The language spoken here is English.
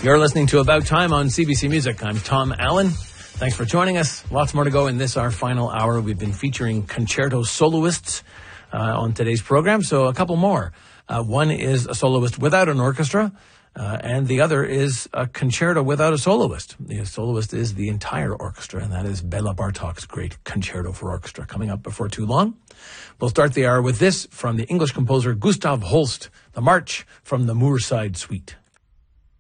You're listening to About Time on CBC Music. I'm Tom Allen. Thanks for joining us. Lots more to go in this, our final hour. We've been featuring concerto soloists on today's program, so a couple more. One is a soloist without an orchestra, and the other is a concerto without a soloist. The soloist is the entire orchestra, and that is Bela Bartok's great concerto for orchestra, coming up before too long. We'll start the hour with this from the English composer Gustav Holst, the March from the Moorside Suite.